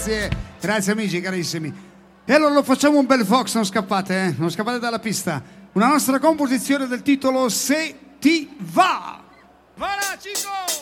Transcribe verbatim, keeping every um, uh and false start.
grazie, grazie amici carissimi. E allora lo facciamo un bel Fox, non scappate, eh? Non scappate dalla pista. Una nostra composizione del titolo Se ti va. Va là, Cico!